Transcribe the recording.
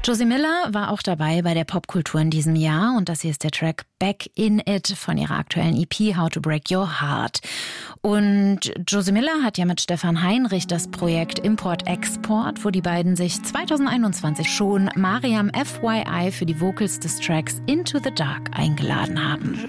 Josie Miller war auch dabei bei der Popkultur in diesem Jahr und das hier ist der Track Back in It von ihrer aktuellen EP How to Break Your Heart. Und Josie Miller hat ja mit Stefan Heinrich das Projekt Import-Export, wo die beiden sich 2021 schon Mariam FYI für die Vocals des Tracks Into the Dark eingeladen haben.